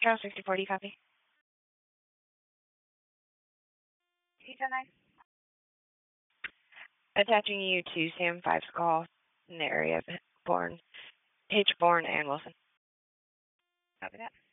Charles 6040, copy. T-10-9. Attaching you to Sam 5's call in the area of Hitchborn and Wilson. Copy that.